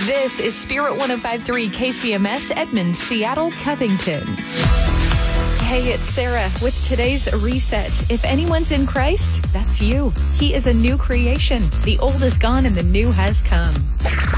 This is Spirit 105.3 KCMS, Edmond, Seattle, Covington. Hey, it's Sarah with today's reset. If anyone's in Christ, that's you. He is a new creation. The old is gone and the new has come.